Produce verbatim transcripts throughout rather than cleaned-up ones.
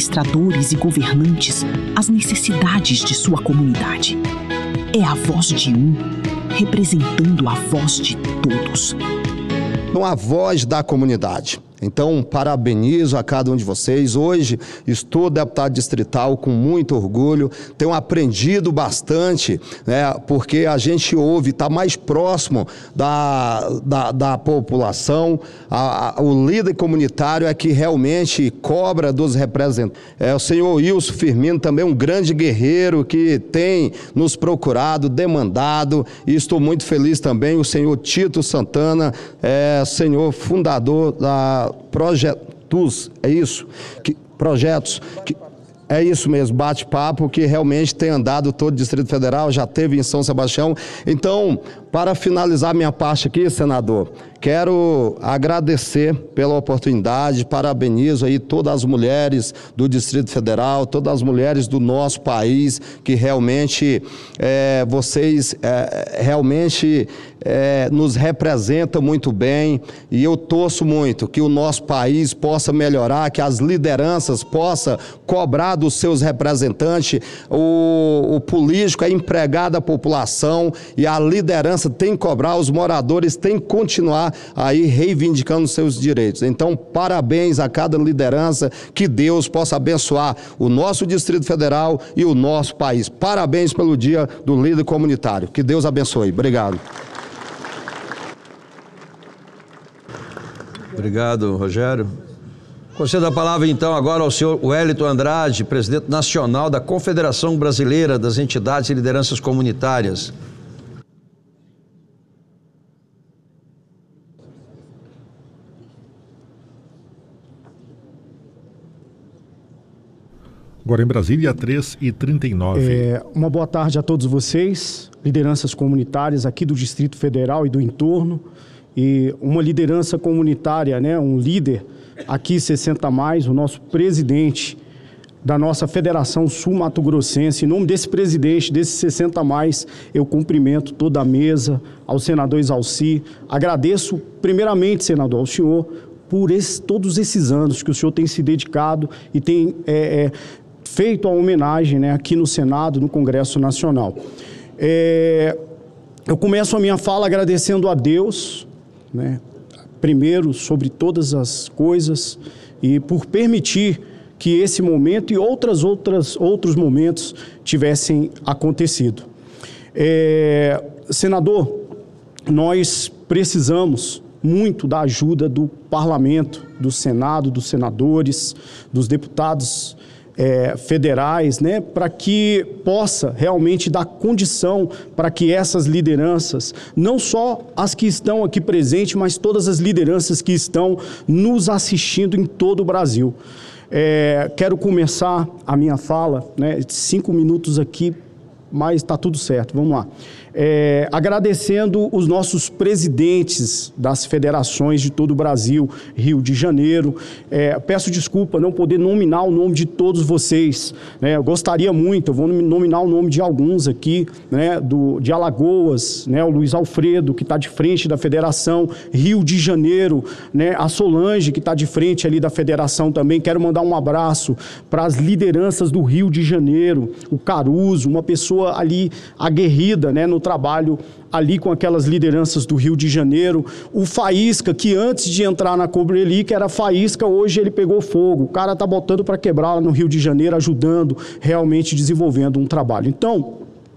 administradores e governantes as necessidades de sua comunidade. É a voz de um, representando a voz de todos. Não a voz da comunidade. Então, parabenizo a cada um de vocês. Hoje estou deputado distrital com muito orgulho, tenho aprendido bastante, né, porque a gente ouve, está mais próximo da, da, da população. A, a, o líder comunitário é que realmente cobra dos representantes. É, o senhor Wilson Firmino também um grande guerreiro que tem nos procurado, demandado, e estou muito feliz também. O senhor Tito Santana, é, senhor fundador da Projetos, é isso? Que, projetos, que, é isso mesmo, bate-papo que realmente tem andado todo o Distrito Federal, já teve em São Sebastião. Então, para finalizar minha parte aqui, senador, quero agradecer pela oportunidade, parabenizo aí todas as mulheres do Distrito Federal, todas as mulheres do nosso país, que realmente, é, vocês é, realmente é, nos representam muito bem, e eu torço muito que o nosso país possa melhorar, que as lideranças possam cobrar dos seus representantes. O, o político é empregado da população e a liderança tem que cobrar, os moradores têm que continuar aí reivindicando seus direitos. Então, parabéns a cada liderança, que Deus possa abençoar o nosso Distrito Federal e o nosso país. Parabéns pelo Dia do Líder Comunitário. Que Deus abençoe. Obrigado. Obrigado, Rogério. Concedo a palavra então agora ao senhor Wellington Andrade, presidente nacional da Confederação Brasileira das Entidades e Lideranças Comunitárias. Agora em Brasília, três e trinta e nove. É, uma boa tarde a todos vocês, lideranças comunitárias aqui do Distrito Federal e do entorno. E uma liderança comunitária, né, um líder aqui sessenta mais, o nosso presidente da nossa Federação Sul Mato Grossense. Em nome desse presidente, desse sessenta mais, eu cumprimento toda a mesa, ao senador Exalci. Agradeço primeiramente, senador, ao senhor por esse, todos esses anos que o senhor tem se dedicado e tem é, é, feito a homenagem, né, aqui no Senado, no Congresso Nacional. É, eu começo a minha fala agradecendo a Deus, né, primeiro, sobre todas as coisas, e por permitir que esse momento e outras, outras, outros momentos tivessem acontecido. É, senador, nós precisamos muito da ajuda do Parlamento, do Senado, dos senadores, dos deputados é, federais, né, para que possa realmente dar condição para que essas lideranças, não só as que estão aqui presentes, mas todas as lideranças que estão nos assistindo em todo o Brasil. É, quero começar a minha fala, né, cinco minutos aqui, mas está tudo certo, vamos lá. É, agradecendo os nossos presidentes das federações de todo o Brasil, Rio de Janeiro. É, peço desculpa não poder nominar o nome de todos vocês, né? Eu gostaria muito, eu vou nominar o nome de alguns aqui, né? Do, de Alagoas, né? O Luiz Alfredo, que está de frente da federação, Rio de Janeiro, né? A Solange, que está de frente ali da federação também. Quero mandar um abraço para as lideranças do Rio de Janeiro, o Caruso, uma pessoa ali aguerrida, né? No trabalho ali com aquelas lideranças do Rio de Janeiro. O Faísca, que antes de entrar na Cobrelic era Faísca, hoje ele pegou fogo. O cara tá botando para quebrar lá no Rio de Janeiro, ajudando, realmente desenvolvendo um trabalho. Então,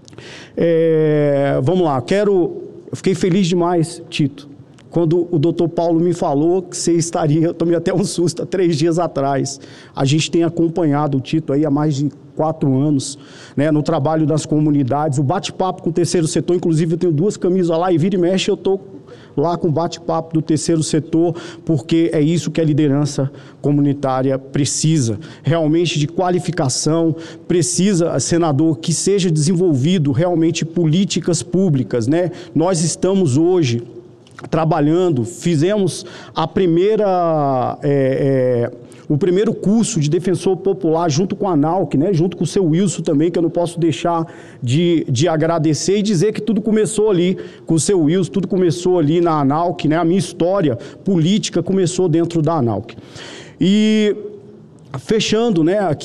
é, vamos lá, quero... Eu fiquei feliz demais, Tito, quando o doutor Paulo me falou que você estaria... Eu tomei até um susto há três dias atrás. A gente tem acompanhado o Tito aí há mais de quatro anos, né, no trabalho das comunidades, o bate-papo com o terceiro setor. Inclusive eu tenho duas camisas lá e vira e mexe eu estou lá com o bate-papo do terceiro setor, porque é isso que a liderança comunitária precisa, realmente de qualificação, precisa, senador, que seja desenvolvido realmente políticas públicas, né? Nós estamos hoje trabalhando, fizemos a primeira... É, é, o primeiro curso de defensor popular junto com a ANALC, né, junto com o seu Wilson também, que eu não posso deixar de, de agradecer e dizer que tudo começou ali com o seu Wilson, tudo começou ali na ANALC, né, a minha história política começou dentro da ANALC. E fechando, né, aqui